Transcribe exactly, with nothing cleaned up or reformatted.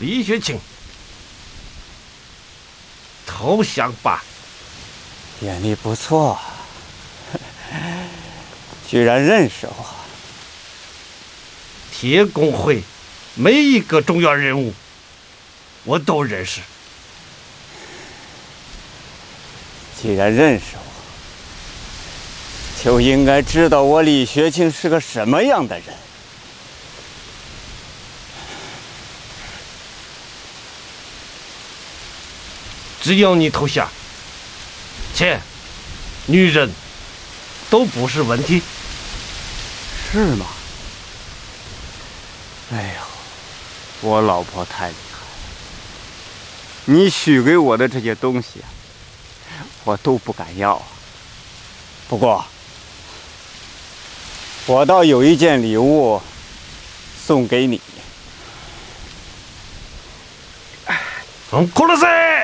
李雪清，投降吧！ 眼力不错，居然认识我。 铁工会每一个重要人物，我都认识。 既然认识我，就应该知道我李学清是个什么样的人。 只要你投降，钱、女人都不是问题。 是吗？哎呦，我老婆太厉害了，你许给我的这些东西啊，我都不敢要啊。不过，我倒有一件礼物送给你。 嗯，库勒塞。